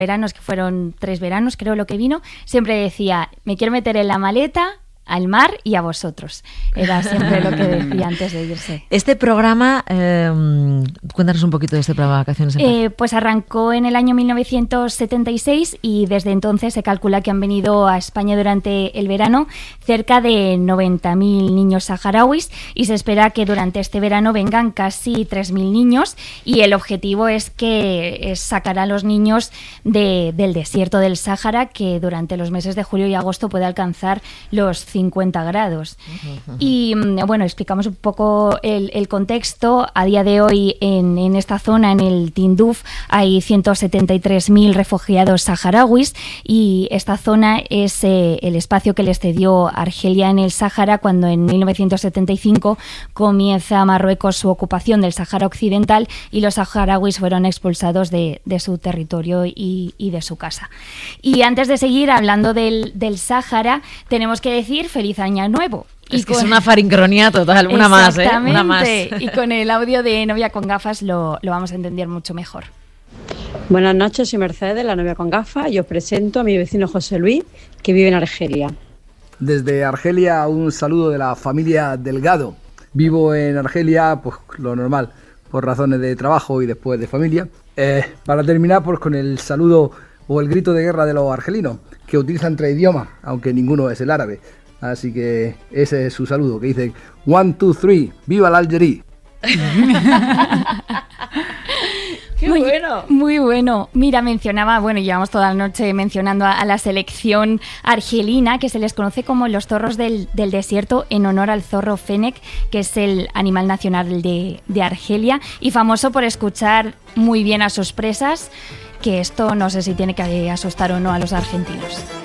veranos, que fueron 3 veranos, creo lo que vino, siempre decía, me quiero meter en la maleta, al mar y a vosotros. Era siempre lo que decía antes de irse. Este programa, cuéntanos un poquito de este programa de Vacaciones en Paz. Pues arrancó en el año 1976 y desde entonces se calcula que han venido a España durante el verano cerca de 90.000 niños saharauis y se espera que durante este verano vengan casi 3.000 niños y el objetivo es que sacar a los niños del desierto del Sáhara, que durante los meses de julio y agosto puede alcanzar los 50 grados. Y bueno, explicamos un poco el contexto. A día de hoy en esta zona, en el Tinduf, hay 173.000 refugiados saharauis y esta zona es el espacio que les cedió Argelia en el Sáhara cuando en 1975 comienza Marruecos su ocupación del Sáhara Occidental y los saharauis fueron expulsados de su territorio y de su casa. Y antes de seguir hablando del Sáhara, tenemos que decir feliz año nuevo. Es que es una farincronía total, una más, ¿eh? Una más. Y con el audio de Novia con Gafas lo vamos a entender mucho mejor. Buenas noches, soy Mercedes, la novia con gafas, y os presento a mi vecino José Luis, que vive en Argelia. Desde Argelia, un saludo de la familia Delgado. Vivo en Argelia, pues lo normal, por razones de trabajo y después de familia. Para terminar, pues con el saludo o el grito de guerra de los argelinos, que utilizan 3 idiomas, aunque ninguno es el árabe. Así que ese es su saludo, que dicen 1, 2, 3, ¡viva la Algería! ¡Qué bueno! Muy bueno. Mira, llevamos toda la noche mencionando a la selección argelina, que se les conoce como los zorros del desierto, en honor al zorro Fennec, que es el animal nacional de Argelia, y famoso por escuchar muy bien a sus presas, que esto no sé si tiene que asustar o no a los argentinos.